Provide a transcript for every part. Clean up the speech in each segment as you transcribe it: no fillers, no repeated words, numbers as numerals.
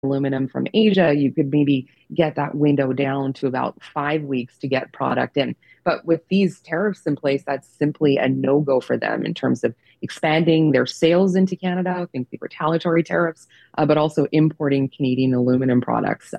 aluminum from Asia, you could maybe get that window down to about 5 weeks to get product in. But with these tariffs in place, that's simply a no-go for them in terms of expanding their sales into Canada. I think the retaliatory tariffs, but also importing Canadian aluminum products.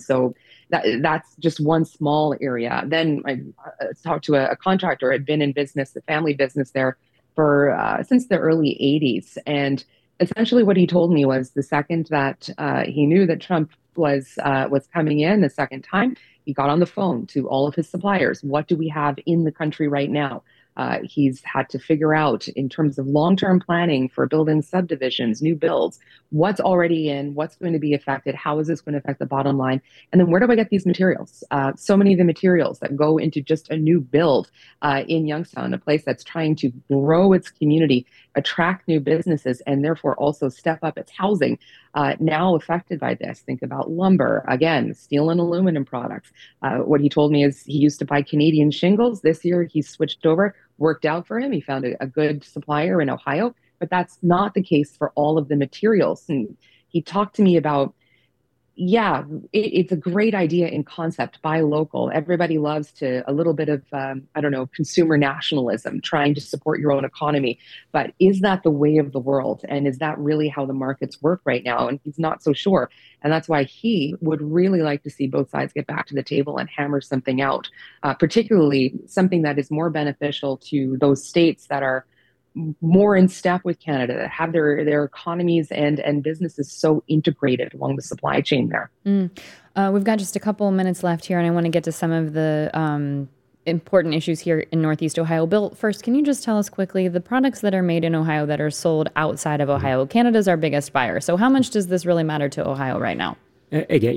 That's just one small area. Then I talked to a contractor who had been in business, a family business there for since the early 80s. And essentially what he told me was the second that he knew that Trump was coming in the second time, he got on the phone to all of his suppliers. What do we have in the country right now? He's had to figure out in terms of long-term planning for building subdivisions, new builds, what's already in, what's going to be affected, how is this going to affect the bottom line, and then where do I get these materials? So many of the materials that go into just a new build in Youngstown, a place that's trying to grow its community, attract new businesses, and therefore also step up its housing, now affected by this. Think about lumber, again, steel and aluminum products. What he told me is he used to buy Canadian shingles. This year he switched over, worked out for him. He found a good supplier in Ohio, but that's not the case for all of the materials. And he talked to me about, yeah, it's a great idea in concept, buy local. Everybody loves to a little bit of, I don't know, consumer nationalism, trying to support your own economy. But is that the way of the world? And is that really how the markets work right now? And he's not so sure. And that's why he would really like to see both sides get back to the table and hammer something out, particularly something that is more beneficial to those states that are more in step with Canada, that have their economies and businesses so integrated along the supply chain there. We've got just a couple of minutes left here, and I want to get to some of the important issues here in Northeast Ohio. Bill, first, can you just tell us quickly the products that are made in Ohio that are sold outside of Ohio? Canada's our biggest buyer. So how much does this really matter to Ohio right now? Again,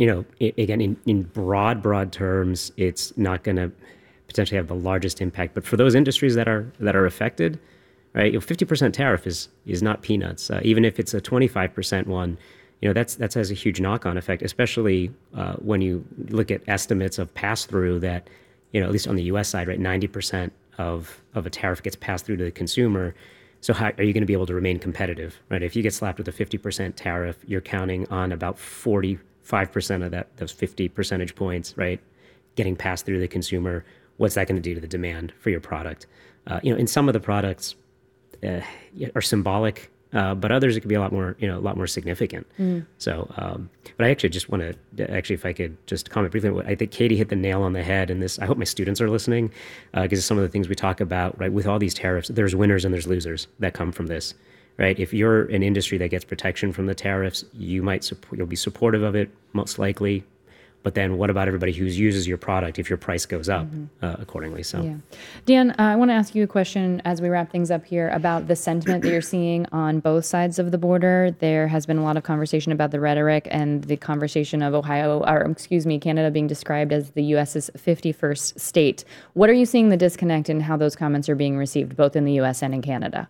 in broad terms, it's not going to potentially have the largest impact. But for those industries that are affected, right, 50% tariff is not peanuts. Even if it's a 25% one, that has a huge knock-on effect, especially when you look at estimates of pass-through that, at least on the U.S. side, right, 90% of a tariff gets passed through to the consumer. So how are you going to be able to remain competitive, right? If you get slapped with a 50% tariff, you're counting on about 45% of those 50 percentage points, right, getting passed through to the consumer. What's that going to do to the demand for your product? In some of the products are symbolic, but others it could be a lot more significant. So, but I actually just want to, if I could just comment briefly, I think Katie hit the nail on the head in this. I hope my students are listening, because some of the things we talk about, right, with all these tariffs, there's winners and there's losers that come from this, right? If you're an industry that gets protection from the tariffs, you'll be supportive of it, most likely. But then what about everybody who uses your product if your price goes up accordingly? So, yeah. Dan, I want to ask you a question as we wrap things up here about the sentiment that you're seeing on both sides of the border. There has been a lot of conversation about the rhetoric and the conversation of Canada being described as the U.S.'s 51st state. What are you seeing the disconnect in how those comments are being received, both in the U.S. and in Canada?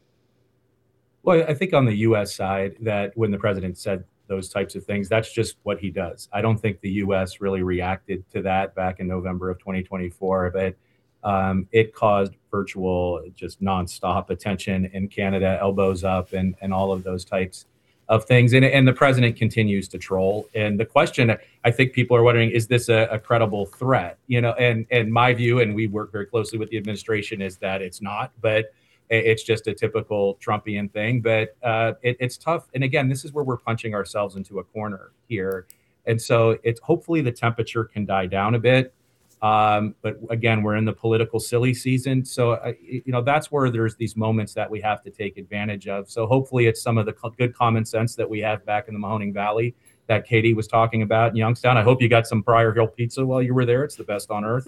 Well, I think on the U.S. side, that when the president said those types of things, that's just what he does. I don't think the U.S. really reacted to that back in November of 2024, but it caused virtual, just nonstop attention in Canada, elbows up, and all of those types of things. And the president continues to troll. And the question, I think people are wondering, is this a credible threat? And my view, and we work very closely with the administration, is that it's not, but it's just a typical Trumpian thing. But it's tough. And again, this is where we're punching ourselves into a corner here. And so it's hopefully the temperature can die down a bit. But again, we're in the political silly season. So, that's where there's these moments that we have to take advantage of. So hopefully it's some of the good common sense that we have back in the Mahoning Valley that Katie was talking about in Youngstown. I hope you got some Prior Hill pizza while you were there. It's the best on earth.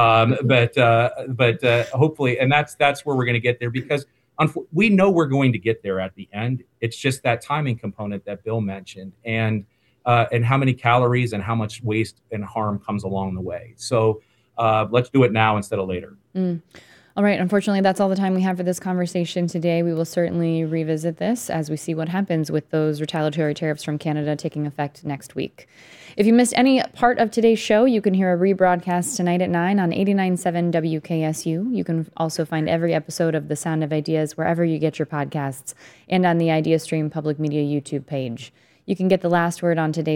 But hopefully, and that's where we're going to get there, because we know we're going to get there at the end. It's just that timing component that Bill mentioned, and how many calories and how much waste and harm comes along the way. So let's do it now instead of later. All right. Unfortunately, that's all the time we have for this conversation today. We will certainly revisit this as we see what happens with those retaliatory tariffs from Canada taking effect next week. If you missed any part of today's show, you can hear a rebroadcast tonight at 9 on 89.7 WKSU. You can also find every episode of The Sound of Ideas wherever you get your podcasts and on the IdeaStream Public Media YouTube page. You can get the last word on today's